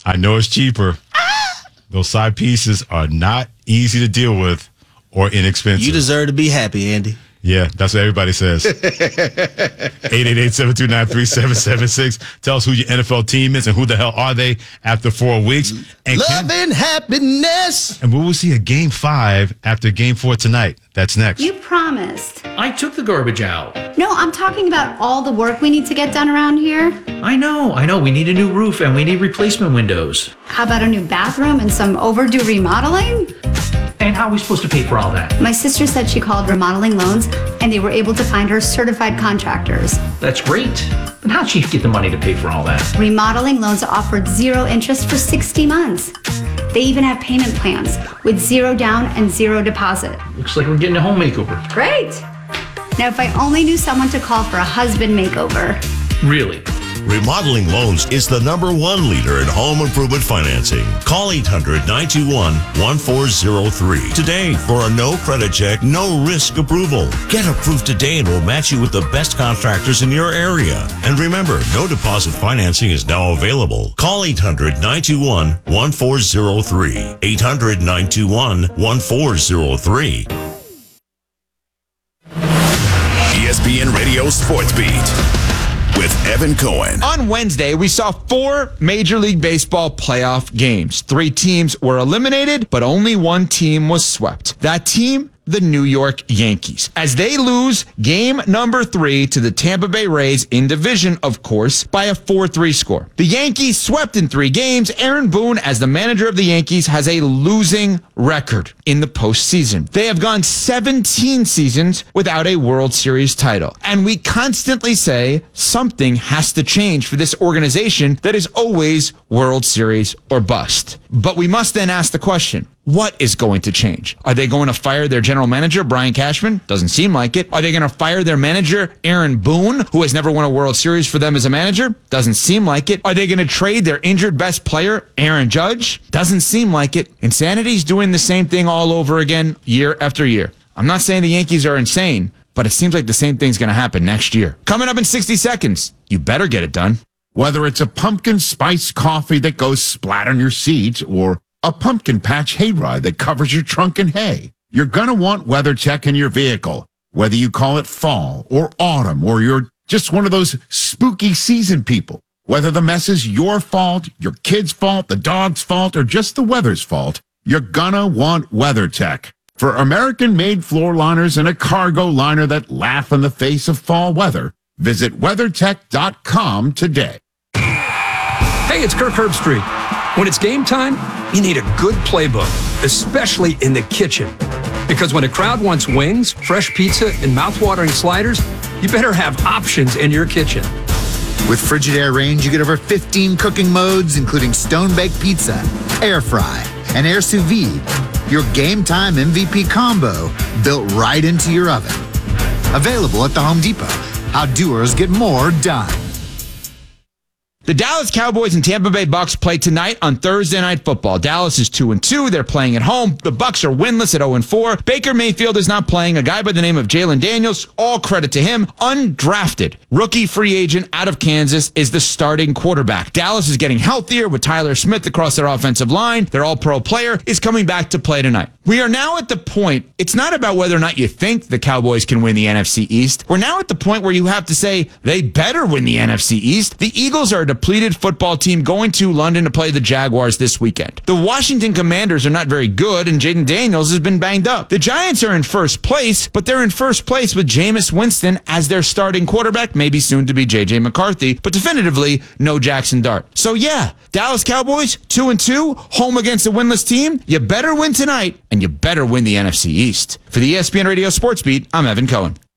I know it's cheaper. Those side pieces are not easy to deal with or inexpensive. You deserve to be happy, Andy. Yeah, that's what everybody says. 888-729-3776. Tell us who your NFL team is and who the hell are they after 4 weeks. And love and happiness. And we will see a Game 5 after Game 4 tonight. That's next. You promised. I took the garbage out. No, I'm talking about all the work we need to get done around here. I know. We need a new roof and we need replacement windows. How about a new bathroom and some overdue remodeling? And how are we supposed to pay for all that? My sister said she called Remodeling Loans and they were able to find her certified contractors. That's great. But how'd she get the money to pay for all that? Remodeling Loans offered 0 interest for 60 months. They even have payment plans with 0 down and 0 deposit. Looks like we're getting a home makeover. Great. Now, if I only knew someone to call for a husband makeover. Really? Remodeling Loans is the #1 leader in home improvement financing. Call 800-921-1403 today for a no credit check, no risk approval. Get approved today and we'll match you with the best contractors in your area. And remember, no deposit financing is now available. Call 800-921-1403. 800-921-1403. ESPN Radio Sports Beat with Evan Cohen. On Wednesday, we saw 4 Major League Baseball playoff games. 3 teams were eliminated, but only 1 team was swept. That team, the New York Yankees, as they lose game number 3 to the Tampa Bay Rays in division, of course, by a 4-3 score. The Yankees swept in 3 games. Aaron Boone, as the manager of the Yankees, has a losing record in the postseason. They have gone 17 seasons without a World Series title. And we constantly say something has to change for this organization that is always World Series or bust. But we must then ask the question, what is going to change? Are they going to fire their general manager, Brian Cashman? Doesn't seem like it. Are they going to fire their manager, Aaron Boone, who has never won a World Series for them as a manager? Doesn't seem like it. Are they going to trade their injured best player, Aaron Judge? Doesn't seem like it. Insanity's doing the same thing all over again, year after year. I'm not saying the Yankees are insane, but it seems like the same thing's going to happen next year. Coming up in 60 seconds, you better get it done. Whether it's a pumpkin spice coffee that goes splat on your seat or a pumpkin patch hayride that covers your trunk in hay, you're going to want WeatherTech in your vehicle. Whether you call it fall or autumn or you're just one of those spooky season people, whether the mess is your fault, your kid's fault, the dog's fault, or just the weather's fault, you're going to want WeatherTech. For American-made floor liners and a cargo liner that laugh in the face of fall weather, visit WeatherTech.com today. Hey, it's Kirk Herbstreit. When it's game time, you need a good playbook, especially in the kitchen. Because when a crowd wants wings, fresh pizza, and mouth-watering sliders, you better have options in your kitchen. With Frigidaire range, you get over 15 cooking modes, including stone-baked pizza, air fry, and air sous vide. Your game time MVP combo built right into your oven. Available at the Home Depot. How doers get more done. The Dallas Cowboys and Tampa Bay Bucks play tonight on Thursday Night Football. Dallas is 2-2. They're playing at home. The Bucks are winless at 0-4. Baker Mayfield is not playing. A guy by the name of Jalen Daniels, all credit to him, undrafted. Rookie free agent out of Kansas is the starting quarterback. Dallas is getting healthier with Tyler Smith across their offensive line. Their all-pro player is coming back to play tonight. We are now at the point, it's not about whether or not you think the Cowboys can win the NFC East. We're now at the point where you have to say they better win the NFC East. The Eagles are a depleted football team going to London to play the Jaguars this weekend. The Washington Commanders are not very good, and Jaden Daniels has been banged up. The Giants are in first place, but they're in first place with Jameis Winston as their starting quarterback, maybe soon to be J.J. McCarthy, but definitively no Jackson Dart. So yeah, Dallas Cowboys, 2-2, home against a winless team. You better win tonight, and you better win the NFC East. For the ESPN Radio Sports Beat, I'm Evan Cohen.